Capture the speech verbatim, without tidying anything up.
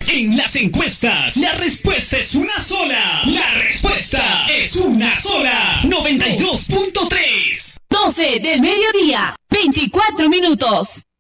En las encuestas, la respuesta es una sola. La respuesta es una sola. noventa y dos punto tres. doce del mediodía, veinticuatro minutos.